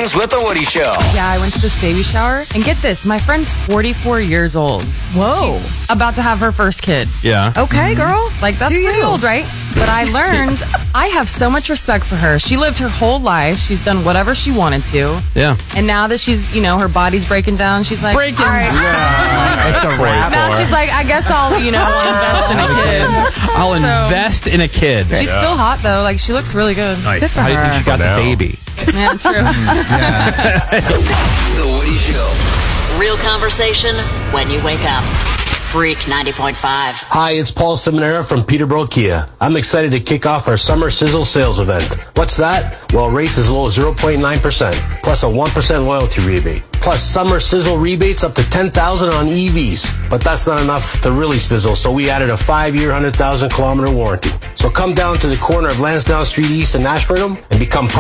Mornings with the Woody Show. Yeah, I went to this baby shower, and get this, my friend's 44 years old. Whoa. She's about to have her first kid. Yeah. Okay, girl. Like, that's pretty old, right? But I learned I have so much respect for her. She lived her whole life. She's done whatever she wanted to. Yeah. And now that she's, her body's breaking down, she's like, Breaking all right. It's a wrap. Now she's like, I guess I'll, invest in a kid. I'll invest in a kid. She's still hot, though. Like, she looks really good. Nice. How do you think she got the baby? Yeah, true. The Woody Show. Real conversation when you wake up. Freak 90.5. Hi, it's Paul Seminara from Peterborough Kia. I'm excited to kick off our Summer Sizzle sales event. What's that? Well, rates as low as 0.9%, plus a 1% loyalty rebate. Plus summer sizzle rebates up to $10,000 on EVs. But that's not enough to really sizzle, so we added a 5-year, 100,000-kilometer warranty. So come down to the corner of Lansdowne Street East in Ashburnham and become part